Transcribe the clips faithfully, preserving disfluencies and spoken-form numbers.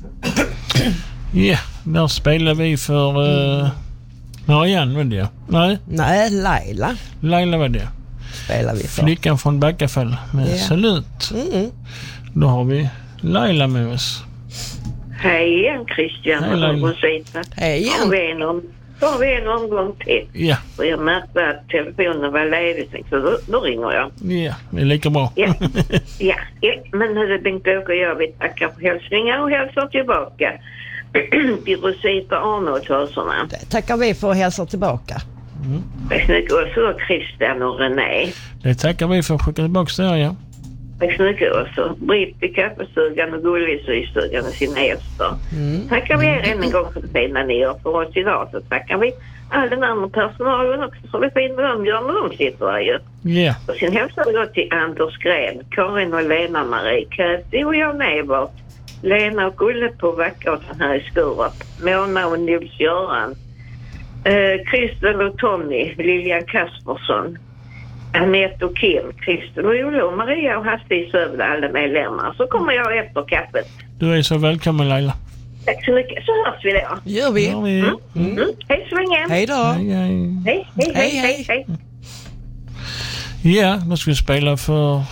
Ja, där spelar vi för uh, Marianne, var det? Nej. Nej, Laila. Laila var det. Spelar vi för. Flickan från Backafall med Ja. Salut. Mm. Då har vi Laila med oss. Hej igen, Christian. Hej, Laila. Hej igen. Har vi en, om, har vi en omgång till? Ja. Och jag märkte att telefonen var ledig, så då, då ringer jag. Ja, det är lika bra. Ja, ja, ja. Men hörru, Bengt-Åke och jag, vi tackar för hälsningar och hälsar tillbaka till Rosita Arnoldshöserna. Det tackar vi för att hälsa tillbaka. Mm. Tack så mycket. Och så Christian och René. Det tackar vi för att skicka tillbaka där, ja. Tack så mycket också. Britt i kaffestugan och Gullis i stugan och sina Ester. Mm. Tackar vi er än en gång för det fina ni gör för oss idag. Så tackar vi all den andra personalen också för det fina de gör när de sitter här ju. Ja. Och sen hälsar vi då till Anders Gren, Karin och Lena Marie, Käti och Jan Evert, Lena och Ulle på Vackgatan här i Skurup, Mona och Nils-Göran, eh, Kristel och Tommy, Lilian Kaspersson, Annette och Kim, Kristel och Olle och Maria och Hasse i Sövde, alla medlemmar. Så kommer jag efter kaffet. Du är så välkommen, Laila. Tack så mycket. Så hörs vi då. Gör vi. Gör vi. Mm. Mm. Hej så länge. Hej då. Hej, hej. Hej, hej, hej, hej, hej. Ja, då ska vi spela för...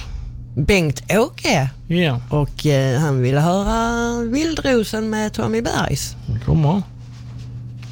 Bengt-Åke. Ja, Och eh, han ville höra Vildrosen med Tommy Bergs. det kommer.